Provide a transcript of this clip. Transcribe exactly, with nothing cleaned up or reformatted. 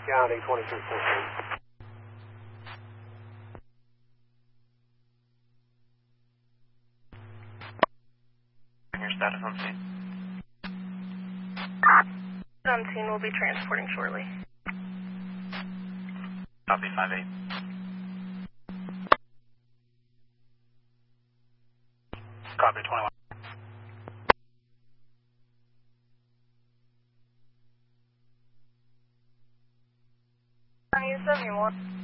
County twenty-three fourteen. Your status on scene? On scene, we'll be transporting shortly. Copy five eight. Copy twenty-one. nine seventy-one.